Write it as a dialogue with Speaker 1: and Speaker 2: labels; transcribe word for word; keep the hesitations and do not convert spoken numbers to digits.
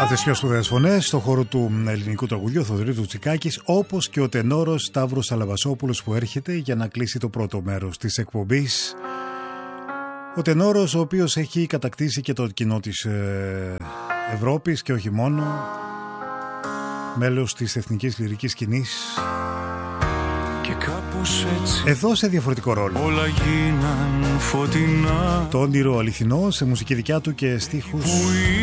Speaker 1: Αυτές τις πιο σπουδαίες φωνές στον χώρο του ελληνικού τραγουδιού, ο Θοδωρήτου Τσικάκης, όπως και ο τενόρος Σταύρος Αλαβασόπουλος που έρχεται για να κλείσει το πρώτο μέρος της εκπομπής. Ο τενόρος ο οποίος έχει κατακτήσει και το κοινό της ε, Ευρώπης και όχι μόνο, μέλος της εθνικής λυρικής σκηνής.
Speaker 2: Και κάπως έτσι
Speaker 1: εδώ σε διαφορετικό ρόλο.
Speaker 2: Όλα γίναν φωτεινά.
Speaker 1: Το όνειρο αληθινό σε μουσική δικιά του και στίχους